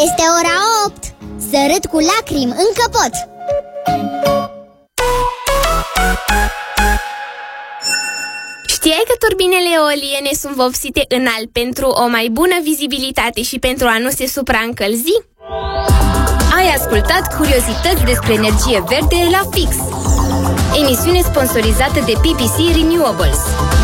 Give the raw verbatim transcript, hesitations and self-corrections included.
Este ora opt. Să râd cu lacrimi încă pot. Știai că turbinele eoliene sunt vopsite înalt pentru o mai bună vizibilitate și pentru a nu se supraîncălzi? Ai ascultat curiozități despre energie verde la Fix, emisiune sponsorizată de P P C Renewables.